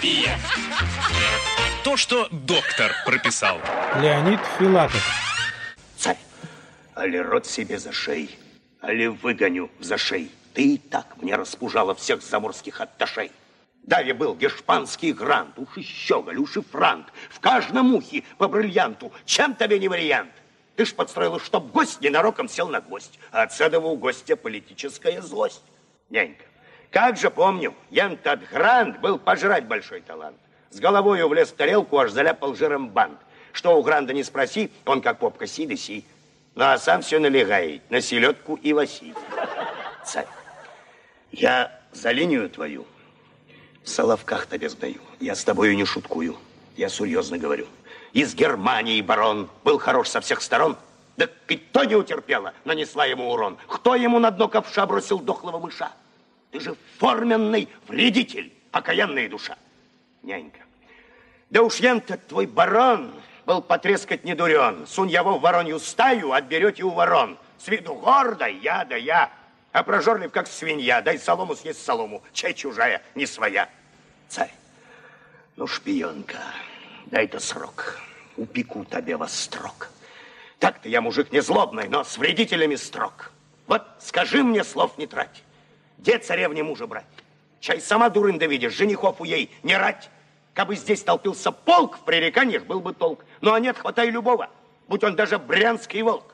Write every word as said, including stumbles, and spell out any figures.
То, что доктор прописал. Леонид Филатов. Царь, али рот себе зашей, али выгоню за шей. Ты и так мне распужала всех заморских атташей. Далее был гешпанский грант, уж и щеголь, уж и франт. В каждом ухе по бриллианту. Чем тебе не вариант? Ты ж подстроила, чтоб гость ненароком сел на гвоздь. А от седова у гостя политическая злость. Нянька, как же помню, янтат грант был пожрать большой талант. С головой влез в тарелку, аж заляпал жиром бант. Что у гранда не спроси, он как попка си да си. Ну а сам все налегает на селедку и лоси. Царь, я за линию твою в соловках тебе сдаю. Я с тобою не шуткую, я серьезно говорю. Из Германии барон был хорош со всех сторон. Да и то не утерпела, нанесла ему урон. Кто ему на дно ковша бросил дохлого мыша? Ты же форменный вредитель, окаянная душа. Нянька, да уж ян-то твой барон был потрескать не дурен. Сунь его в воронью стаю, отберете у ворон. С виду гордой, я да я, а прожорлив, как свинья. Дай солому съесть солому, чай чужая, не своя. Царь, ну, шпионка, дай-то срок, упеку тебе во строк. Так-то я мужик не злобный, но с вредителями строг. Вот скажи мне, слов не трать, где царевне мужа брать? Чай сама дурын да видишь, женихов у ей не рать. Кабы здесь толпился полк, в пререканиях был бы толк. Ну а нет, хватай любого, будь он даже брянский волк.